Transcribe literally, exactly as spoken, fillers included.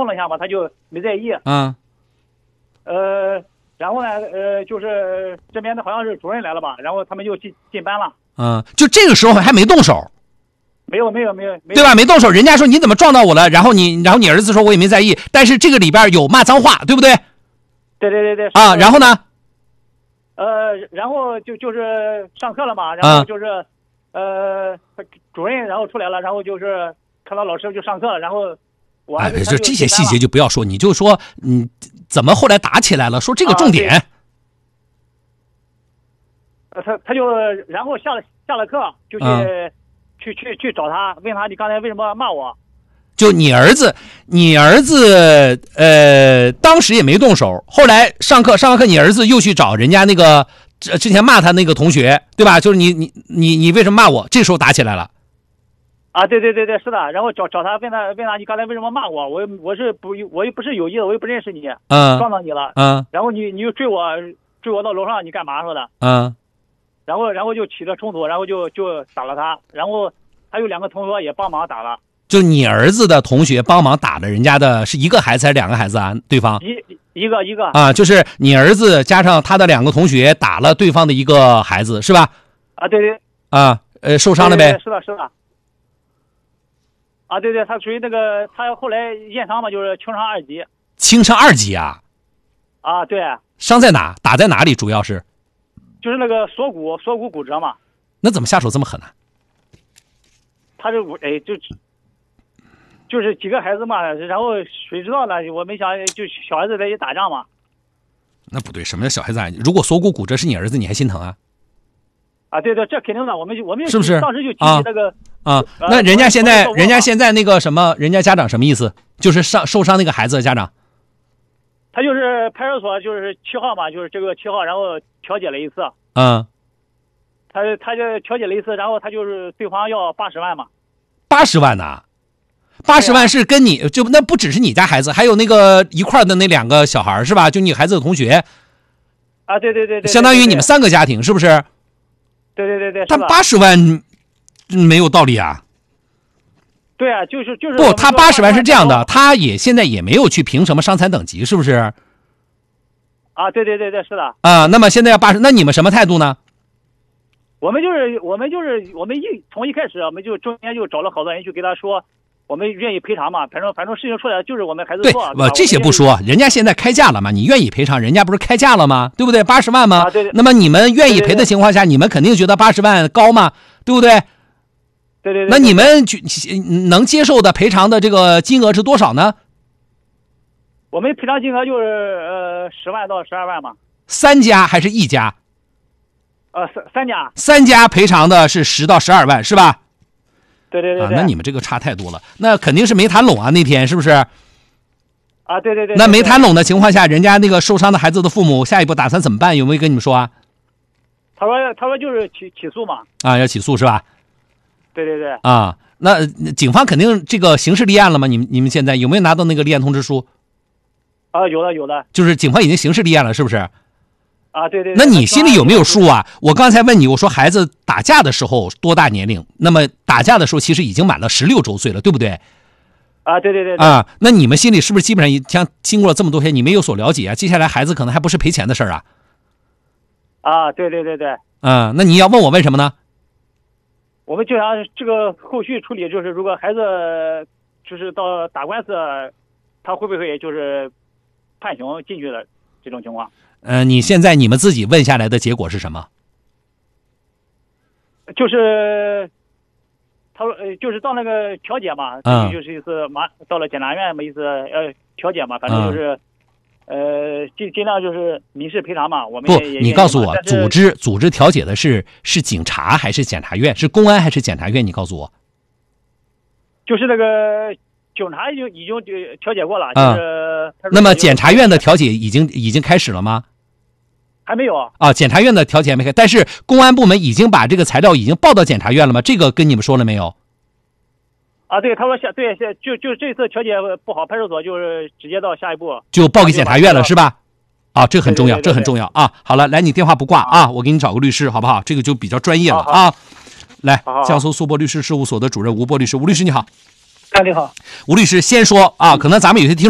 碰了一下嘛，他就没在意。 嗯。 呃，然后呢，呃，就是这边的好像是主任来了吧，然后他们就进进班了。 嗯，就这个时候还没动手。 没有没有没有没有， 对吧？没动手，人家说你怎么撞到我了？然后你，然后你儿子说我也没在意，但是这个里边有骂脏话，对不对？ 对对对对。 啊，然后呢？ 呃，然后就就是上课了嘛，然后就是，呃，主任然后出来了，然后就是看到老师就上课了，然后我哎，就这些细节就不要说，你就说你怎么后来打起来了，说这个重点。 呃，他他就然后下了下了课就去。嗯去去去找他，问他你刚才为什么骂我？ 就你儿子，你儿子呃，当时也没动手，后来上课上完课，你儿子又去找人家那个之前骂他那个同学，对吧？就是你你你你为什么骂我？这时候打起来了。 啊，对对对对，是的。然后找找他，问他问他你刚才为什么骂我？我我是不我又不是有意的，我又不认识你， 嗯， 撞到你了， 嗯， 然后你你又追我追我到楼上，你干嘛说的？ 嗯。 然后，然后就起了冲突，然后就就打了他，然后还有两个同学也帮忙打了。 就你儿子的同学帮忙打了人家的是一个孩子还是两个孩子啊？对方一一个一个啊，就是你儿子加上他的两个同学打了对方的一个孩子，是吧？ 啊，对对。 啊，呃，受伤了呗？ 对对对，是的，是的。啊，对对，他属于那个，他后来验伤嘛，就是轻伤二级。 轻伤二级啊？ 啊，对。 伤在哪？打在哪里？主要是？ 就是那个锁骨锁骨骨折嘛。 那怎么下手这么狠呢？ 他是哎，就就是几个孩子嘛，然后谁知道呢？我没想，就小孩子在一打仗嘛。 那不对，什么叫小孩子啊？如果锁骨骨折是你儿子，你还心疼啊？ 啊，对对，这肯定的，我们就我们是不是当时就提起那个啊？啊那人家现在人家现在那个什么，人家家长什么意思？就是伤受伤那个孩子的家长。 他就是派出所就是七号嘛，就是这个七号，然后调解了一次。 嗯。 他他就调解了一次，然后他就是对方要八十万嘛。 八十万呐？八十万是跟你就那不只是你家孩子，还有那个一块的那两个小孩是吧？就你孩子的同学。 啊，对对对对。 相当于你们三个家庭是不是？ 对对对对。 但八十万没有道理啊。 对啊，就是就是不，他八十万是这样的，他也现在也没有去评什么伤残等级，是不是？ 啊，对对对对，是的。 啊，那么现在要八十，那你们什么态度呢？ 我们就是我们就是我们一从一开始，我们就中间就找了好多人去给他说，我们愿意赔偿嘛，反正反正事情出来就是我们孩子错。 对，这些不说，人家现在开价了嘛，你愿意赔偿，人家不是开价了吗？对不对？八十万吗？ 啊，对对。 那么你们愿意赔的情况下，你们肯定觉得八十万高嘛，对不对？ 对对对。 那你们能接受的赔偿的这个金额是多少呢？ 我们赔偿金额就是呃十万到十二万嘛。 三家还是一家？ 呃，三三家。 三家赔偿的是十到十二万，是吧？ 对对对对。啊，那你们这个差太多了，那肯定是没谈拢啊，那天是不是？ 啊，对对对。 那没谈拢的情况下，人家那个受伤的孩子的父母下一步打算怎么办？有没有跟你们说啊？ 他说他说就是起起诉嘛。 啊，要起诉是吧？ 对对对。 啊，那警方肯定这个刑事立案了吗？你们你们现在有没有拿到那个立案通知书？ 啊，有的有的。 就是警方已经刑事立案了，是不是？ 啊，对对。 那你心里有没有数啊？我刚才问你，我说孩子打架的时候多大年龄？那么打架的时候其实已经满了十六周岁了，对不对？ 啊，对对对。 啊，那你们心里是不是基本上像经过了这么多天，你们有所了解啊？接下来孩子可能还不是赔钱的事儿啊？ 啊，对对对对。 啊，那你要问我为什么呢？ 我们就想这个后续处理，就是如果孩子就是到打官司，他会不会就是判刑进去的这种情况？ 呃，你现在你们自己问下来的结果是什么？ 就是他说，呃，就是到那个调解嘛， 嗯， 就是一次马到了检察院嘛，意思呃调解嘛，反正就是、嗯、呃尽尽量就是民事赔偿嘛。我们不， 也你告诉我，组织组织调解的是是警察还是检察院？是公安还是检察院？你告诉我。 就是那个警察已经已经调解过了，嗯、就是。 那么检察院的调解已经已经开始了吗？ 还没有啊，检察院的调解还没开，但是公安部门已经把这个材料已经报到检察院了吗？这个跟你们说了没有？ 啊，对，他说下对下就就这次调解不好，派出所就是直接到下一步就报给检察院了，是吧？啊，这很重要， 对对对对对这很重要啊！好了，来，你电话不挂啊，我给你找个律师，好不好？这个就比较专业了好好啊。来好好， 江苏苏博律师事务所的主任吴波律师，吴律师你好。 哎，你好， 吴律师先说啊，可能咱们有些听众